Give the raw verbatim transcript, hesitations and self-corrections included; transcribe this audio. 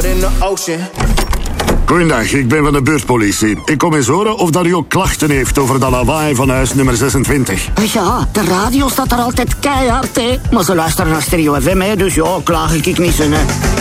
out in the ocean. Goeiedag, ik ben van de buurtpolitie. Ik kom eens horen of dat u ook klachten heeft over dat lawaai van huis nummer zesentwintig. Ja, de radio staat er altijd keihard, hè. Maar ze luisteren naar Stereo F M, hè, dus ja, klaag ik niet zo, hè.